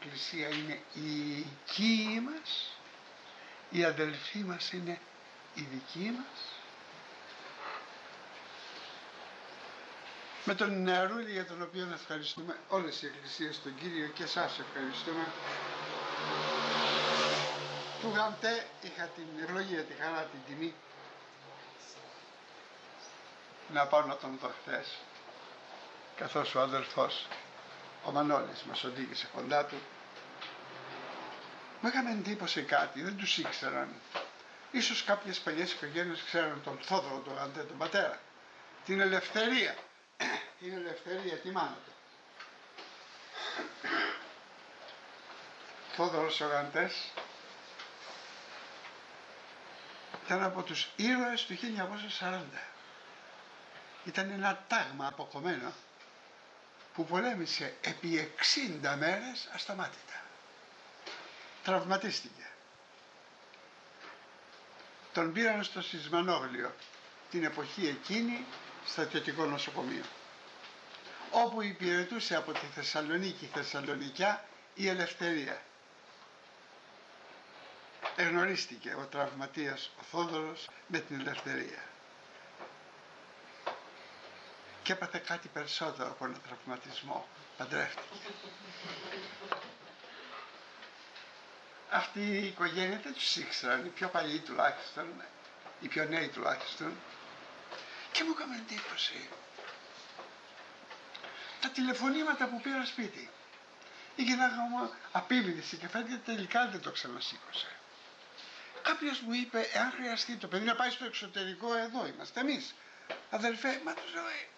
Εκκλησία είναι οι οικοί μας, οι αδελφοί μας είναι οι δικοί μας. Με τον Νεαρούλη, για τον οποίο ευχαριστούμε όλες οι εκκλησίες, τον Κύριο, και εσάς ευχαριστούμε, του Γαμπτέ είχα την ευλογία, τη χαρά, την τιμή να πάω να τον δω χθες, καθώς ο αδελφός ο Μανώλης μας οδήγησε κοντά του. Μου έκανε εντύπωση κάτι, δεν τους ήξεραν. Ίσως κάποιες παλιές οικογένειες ξέρουν τον Θόδωρο τον Γαντέ, τον πατέρα, την Ελευθερία, την Ελευθερία, τη μάνα του. Θόδωρος ο Γαντές ήταν από τους ήρωες του 1940. Ήταν ένα τάγμα αποκομμένο που πολέμησε επί 60 μέρες ασταμάτητα. Τραυματίστηκε. Τον πήραν στο Σισμανόγλιο την εποχή εκείνη, στρατιωτικό νοσοκομείο, όπου υπηρετούσε από τη Θεσσαλονίκη Θεσσαλονικιά η Ελευθερία. Εγνωρίστηκε ο τραυματίας ο Θόδωρος με την Ελευθερία και έπαθε κάτι περισσότερο από ένα τραυματισμό. Παντρεύτηκε. Αυτή η οικογένεια δεν τους ήξεραν, οι πιο παλιοί τουλάχιστον, οι πιο νέοι τουλάχιστον, και μου έκανε εντύπωση τα τηλεφωνήματα που πήρα σπίτι. Η γυναίκα μου απείλησε και φαίνεται τελικά δεν το ξανασήκωσε. Κάποιος μου είπε, εάν χρειαστεί το παιδί να πάει στο εξωτερικό, εδώ είμαστε εμείς. Αδελφέ, μα τους λέω,